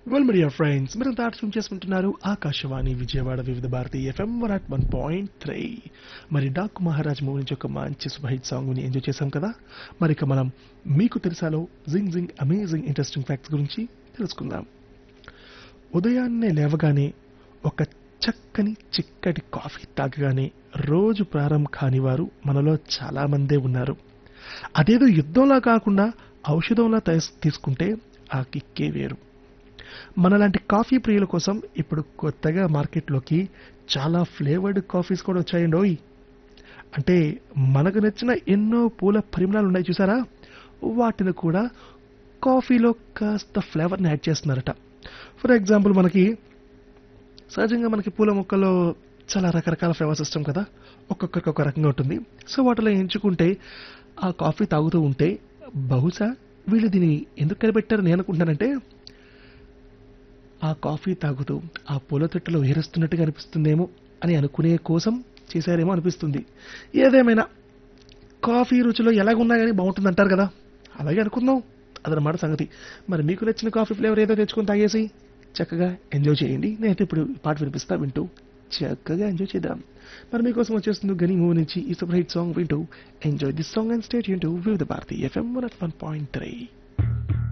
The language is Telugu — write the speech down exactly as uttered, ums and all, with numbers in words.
వెల్ మీడియా ఫ్రెండ్స్ మీరు దాటం చేసుకుంటున్నారు ఆకాశవాణి విజయవాడ వివిధ Bharati FM one at one point three. మరి డాక్ మహారాజ్ మూవీ నుంచి ఒక మంచి సూపర్ హిట్ సాంగ్ ని ఎంజాయ్ చేశాం కదా. మరి ఇక మనం మీకు తెలుసాలో జింగ్ జింగ్ అమేజింగ్ ఇంట్రెస్టింగ్ ఫ్యాక్ట్స్ గురించి తెలుసుకుందాం. ఉదయాన్నే లేవగానే ఒక చక్కని చిక్కటి కాఫీ తాగగానే రోజు ప్రారంభం కాని వారు మనలో చాలా మందే ఉన్నారు. అదేదో యుద్ధంలా కాకుండా ఔషధంలా తయారు తీసుకుంటే ఆ కిక్కే వేరు. మనలాంటి కాఫీ ప్రియుల కోసం ఇప్పుడు కొత్తగా మార్కెట్లోకి చాలా ఫ్లేవర్డ్ కాఫీస్ కూడా వచ్చాయండి. ఓయ్ అంటే మనకు నచ్చిన ఎన్నో పూల పరిమళాలు ఉన్నాయి చూసారా, వాటిని కూడా కాఫీలో కాస్త ఫ్లేవర్ని యాడ్ చేస్తున్నారట. ఫర్ ఎగ్జాంపుల్ మనకి సహజంగా మనకి పూల మొక్కల్లో చాలా రకరకాల ఫ్లేవర్స్ ఇష్టం కదా, ఒక్కొక్కరికి ఒక రకంగా ఉంటుంది. సో వాటిలో ఎంచుకుంటే ఆ కాఫీ తాగుతూ ఉంటే బహుశా వీళ్ళు దీన్ని ఎందుకు కనిపెట్టారు నేను అనుకుంటానంటే, ఆ కాఫీ తాగుతూ ఆ పూల తొట్టులో ఏరుస్తున్నట్టుగా అనిపిస్తుందేమో అని అనుకునే కోసం చేశారేమో అనిపిస్తుంది. ఏదేమైనా కాఫీ రుచిలో ఎలాగున్నా కానీ బాగుంటుంది అంటారు కదా, అలాగే అనుకుందాం. అదనమాట సంగతి. మరి మీకు నచ్చిన కాఫీ ఫ్లేవర్ ఏదో తెచ్చుకొని తాగేసి చక్కగా ఎంజాయ్ చేయండి. నేనైతే ఇప్పుడు పాట వినిపిస్తా, వింటూ చక్కగా ఎంజాయ్ చేద్దాం. మరి మీకోసం వచ్చేస్తుంది గని మూవీ నుంచి ఈ సూపర్ హిట్ సాంగ్ వింటూ enjoy this song and stay tune to వివిధ Bharati FM one point three.